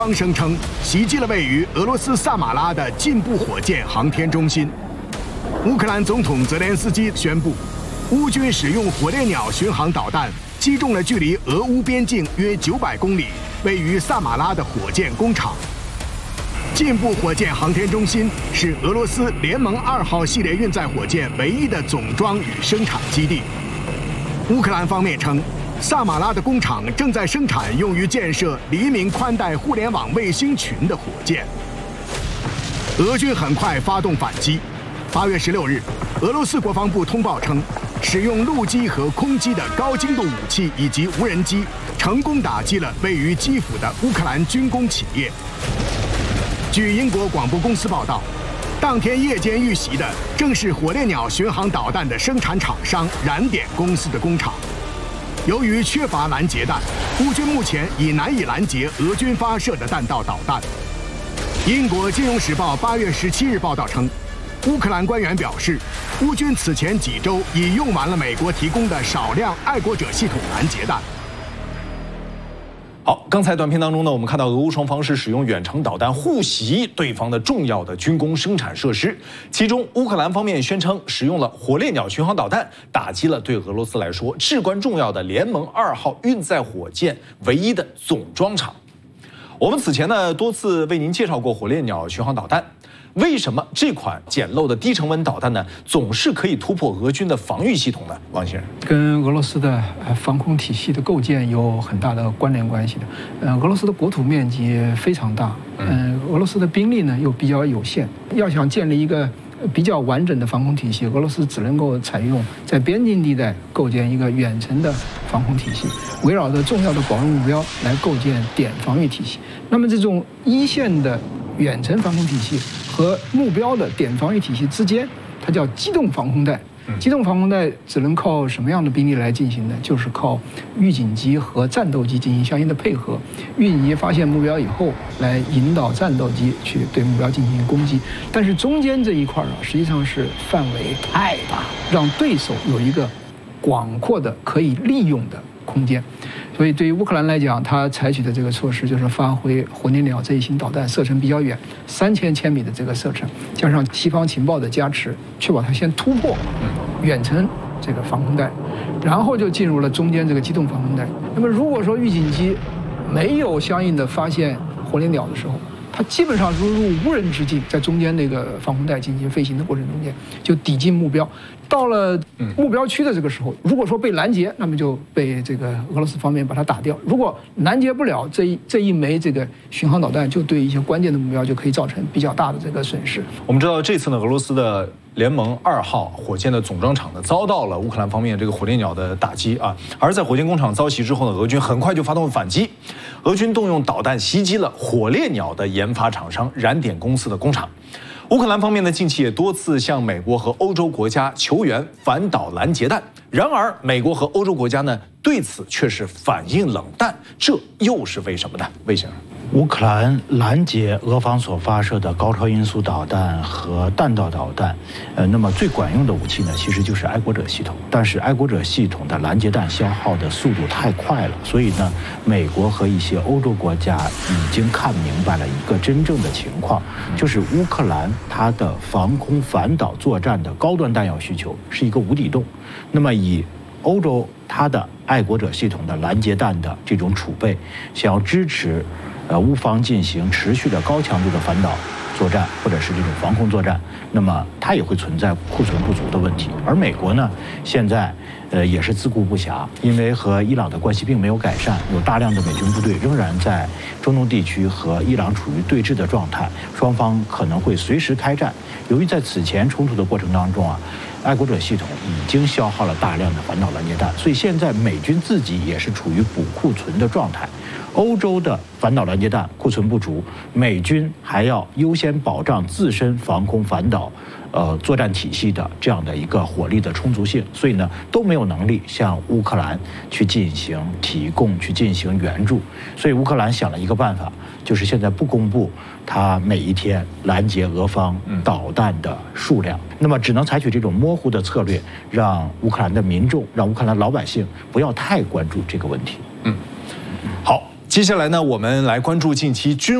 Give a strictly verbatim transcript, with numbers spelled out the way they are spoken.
方声称袭击了位于俄罗斯萨马拉的进步火箭航天中心。乌克兰总统泽连斯基宣布，乌军使用火烈鸟巡航导弹击中了距离俄乌边境约九百公里、位于萨马拉的火箭工厂。进步火箭航天中心是俄罗斯联盟二号系列运载火箭唯一的总装与生产基地。乌克兰方面称，萨马拉的工厂正在生产用于建设黎明宽带互联网卫星群的火箭。俄军很快发动反击。八月十六日，俄罗斯国防部通报称，使用陆基和空基的高精度武器以及无人机，成功打击了位于基辅的乌克兰军工企业。据英国广播公司报道，当天夜间遇袭的正是火烈鸟巡航导弹的生产厂商燃点公司的工厂。由于缺乏拦截弹，乌军目前已难以拦截俄军发射的弹道导弹。英国《金融时报》八月十七日报道称，乌克兰官员表示，乌军此前几周已用完了美国提供的少量爱国者系统拦截弹。 好，刚才短片当中呢，我们看到俄乌双方是使用远程导弹互袭对方的重要的军工生产设施，其中乌克兰方面宣称使用了火烈鸟巡航导弹，打击了对俄罗斯来说至关重要的联盟二号运载火箭唯一的总装厂。我们此前呢多次为您介绍过火烈鸟巡航导弹。为什么这款简陋的低成本导弹呢，总是可以突破俄军的防御系统呢？王先生， 跟俄罗斯的防空体系的构建有很大的关联关系的。呃，俄罗斯的国土面积非常大，嗯、呃，俄罗斯的兵力呢又比较有限，要想建立一个比较完整的防空体系，俄罗斯只能够采用在边境地带构建一个远程的防空体系，围绕着重要的保卫目标来构建点防御体系。那么这种一线的远程防空体系和目标的点防御体系之间，它叫机动防空带。机动防空带只能靠什么样的兵力来进行呢？就是靠预警机和战斗机进行相应的配合。预警机发现目标以后，来引导战斗机去对目标进行攻击。但是中间这一块啊，实际上是范围太大，让对手有一个广阔的可以利用的空间。所以对于乌克兰来讲，它采取的这个措施就是发挥火烈鸟这一型导弹射程比较远，三千千米的这个射程，加上西方情报的加持，确保它先突破远程这个防空带，然后就进入了中间这个机动防空带。那么如果说预警机没有相应的发现火烈鸟的时候，它基本上如入无人之境，在中间那个防空带进行飞行的过程中间，就抵近目标。到了目标区的这个时候，如果说被拦截，那么就被这个俄罗斯方面把它打掉；如果拦截不了，这一这一枚这个巡航导弹就对一些关键的目标就可以造成比较大的这个损失。 我们知道这次呢，俄罗斯的联盟二号火箭的总装厂呢，遭到了乌克兰方面这个火烈鸟的打击啊。而在火箭工厂遭袭之后呢，俄军很快就发动了反击，俄军动用导弹袭击了火烈鸟的研发厂商燃点公司的工厂。乌克兰方面呢，近期也多次向美国和欧洲国家求援反导拦截弹，然而美国和欧洲国家呢对此却是反应冷淡，这又是为什么呢？魏先生， 乌克兰拦截俄方所发射的高超音速导弹和弹道导弹，呃，那么最管用的武器呢，其实就是爱国者系统。但是爱国者系统的拦截弹消耗的速度太快了，所以呢，美国和一些欧洲国家已经看明白了一个真正的情况，就是乌克兰它的防空反导作战的高端弹药需求是一个无底洞。那么以欧洲它的爱国者系统的拦截弹的这种储备，想要支持呃，乌方进行持续的高强度的反导作战，或者是这种防空作战，那么它也会存在库存不足的问题。而美国呢，现在呃也是自顾不暇，因为和伊朗的关系并没有改善，有大量的美军部队仍然在中东地区和伊朗处于对峙的状态，双方可能会随时开战。由于在此前冲突的过程当中啊，爱国者系统已经消耗了大量的反导拦截弹，所以现在美军自己也是处于补库存的状态。欧洲的反导拦截弹库存不足，美军还要优先保障自身防空反导呃作战体系的这样的一个火力的充足性，所以呢都没有能力向乌克兰去进行提供、去进行援助。所以乌克兰想了一个办法，就是现在不公布它每一天拦截俄方导弹的数量，那么只能采取这种模糊的策略，让乌克兰的民众、让乌克兰老百姓不要太关注这个问题。 嗯，好。 接下来呢，我们来关注近期军。